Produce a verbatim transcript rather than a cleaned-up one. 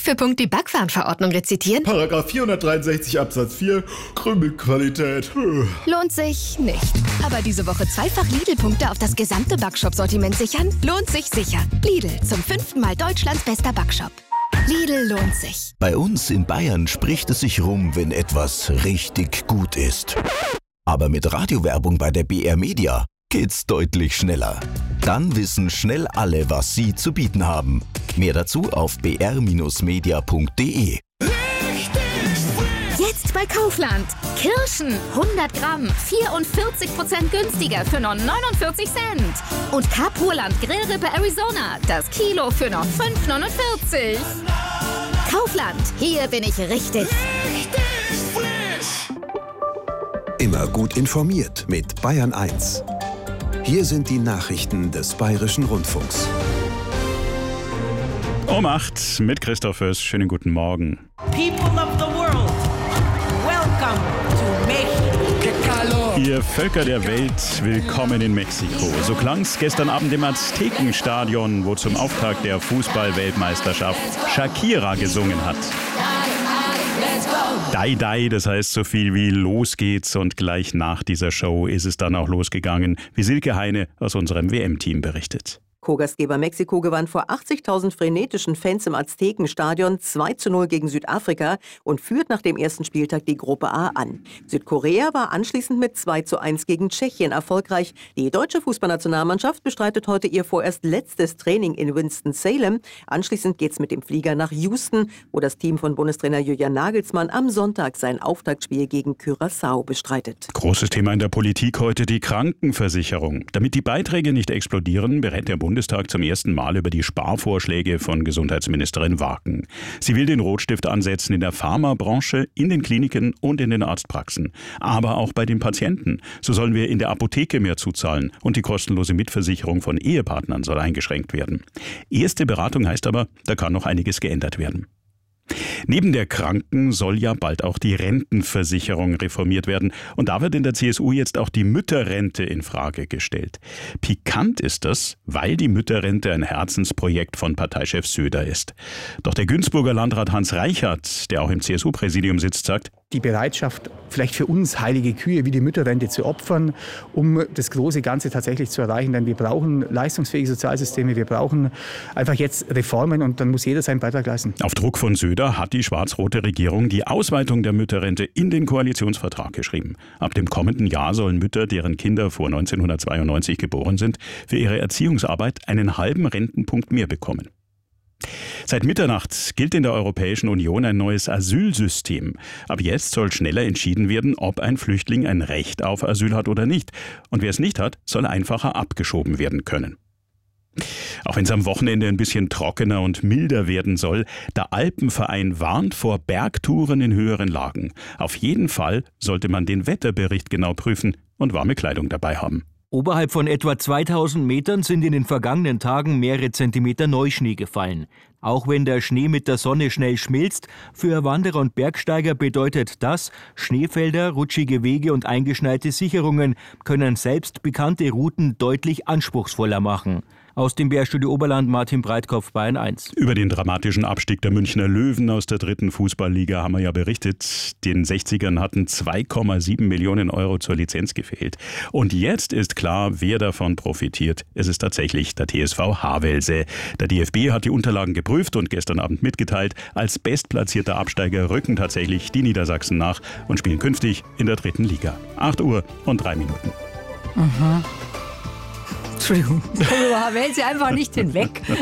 für Punkt die Backwarenverordnung rezitieren? Paragraph vierhundertdreiundsechzig Absatz vier, Krümelqualität. Lohnt sich nicht. Aber diese Woche zweifach Lidl-Punkte auf das gesamte Backshop-Sortiment sichern? Lohnt sich sicher. Lidl, zum fünften Mal Deutschlands bester Backshop. Lidl lohnt sich. Bei uns in Bayern spricht es sich rum, wenn etwas richtig gut ist. Aber mit Radiowerbung bei der B R Media geht's deutlich schneller. Dann wissen schnell alle, was sie zu bieten haben. Mehr dazu auf b r media punkt d e. Jetzt bei Kaufland. Kirschen hundert Gramm, vierundvierzig Prozent günstiger für nur neunundvierzig Cent. Und Capurland Grillrippe Arizona, das Kilo für nur fünf neunundvierzig. Kaufland, hier bin ich richtig. Richtig frisch. Immer gut informiert mit Bayern eins. Hier sind die Nachrichten des Bayerischen Rundfunks. Um acht mit Christoph Föß. Schönen guten Morgen. People of the world, welcome to Mexico. Ihr Völker der Welt, willkommen in Mexiko. So klang's gestern Abend im Aztekenstadion, wo zum Auftakt der Fußball-Weltmeisterschaft Shakira gesungen hat. Dai Dai, das heißt so viel wie los geht's, und gleich nach dieser Show ist es dann auch losgegangen, wie Silke Heine aus unserem W M-Team berichtet. Co-Gastgeber Mexiko gewann vor achtzigtausend frenetischen Fans im Aztekenstadion zwei zu null gegen Südafrika und führt nach dem ersten Spieltag die Gruppe A an. Südkorea war anschließend mit zwei zu eins gegen Tschechien erfolgreich. Die deutsche Fußballnationalmannschaft bestreitet heute ihr vorerst letztes Training in Winston-Salem. Anschließend geht's mit dem Flieger nach Houston, wo das Team von Bundestrainer Julian Nagelsmann am Sonntag sein Auftaktspiel gegen Curaçao bestreitet. Großes Thema in der Politik heute die Krankenversicherung. Damit die Beiträge nicht explodieren, berät der Bund Bundestag zum ersten Mal über die Sparvorschläge von Gesundheitsministerin Wagen. Sie will den Rotstift ansetzen in der Pharmabranche, in den Kliniken und in den Arztpraxen. Aber auch bei den Patienten. So sollen wir in der Apotheke mehr zuzahlen und die kostenlose Mitversicherung von Ehepartnern soll eingeschränkt werden. Erste Beratung heißt aber, da kann noch einiges geändert werden. Neben der Kranken- soll ja bald auch die Rentenversicherung reformiert werden. Und da wird in der C S U jetzt auch die Mütterrente in Frage gestellt. Pikant ist das, weil die Mütterrente ein Herzensprojekt von Parteichef Söder ist. Doch der Günzburger Landrat Hans Reichert, der auch im C S U-Präsidium sitzt, sagt: Die Bereitschaft, vielleicht für uns heilige Kühe wie die Mütterrente zu opfern, um das große Ganze tatsächlich zu erreichen. Denn wir brauchen leistungsfähige Sozialsysteme, wir brauchen einfach jetzt Reformen, und dann muss jeder seinen Beitrag leisten. Auf Druck von Söder hat die schwarz-rote Regierung die Ausweitung der Mütterrente in den Koalitionsvertrag geschrieben. Ab dem kommenden Jahr sollen Mütter, deren Kinder vor neunzehnhundertzweiundneunzig geboren sind, für ihre Erziehungsarbeit einen halben Rentenpunkt mehr bekommen. Seit Mitternacht gilt in der Europäischen Union ein neues Asylsystem. Ab jetzt soll schneller entschieden werden, ob ein Flüchtling ein Recht auf Asyl hat oder nicht. Und wer es nicht hat, soll einfacher abgeschoben werden können. Auch wenn es am Wochenende ein bisschen trockener und milder werden soll, der Alpenverein warnt vor Bergtouren in höheren Lagen. Auf jeden Fall sollte man den Wetterbericht genau prüfen und warme Kleidung dabei haben. Oberhalb von etwa zweitausend Metern sind in den vergangenen Tagen mehrere Zentimeter Neuschnee gefallen. Auch wenn der Schnee mit der Sonne schnell schmilzt, für Wanderer und Bergsteiger bedeutet das, Schneefelder, rutschige Wege und eingeschneite Sicherungen können selbst bekannte Routen deutlich anspruchsvoller machen. Aus dem B R-Studio Oberland, Martin Breitkopf, Bayern eins. Über den dramatischen Abstieg der Münchner Löwen aus der dritten Fußballliga haben wir ja berichtet. Den sechzigern hatten zwei Komma sieben Millionen Euro zur Lizenz gefehlt. Und jetzt ist klar, wer davon profitiert. Es ist tatsächlich der T S V Havelse. Der D F B hat die Unterlagen geprüft und gestern Abend mitgeteilt, als bestplatzierter Absteiger rücken tatsächlich die Niedersachsen nach und spielen künftig in der dritten Liga. acht Uhr und drei Minuten. Aha. Entschuldigung, ich komme über Havelse einfach nicht hinweg.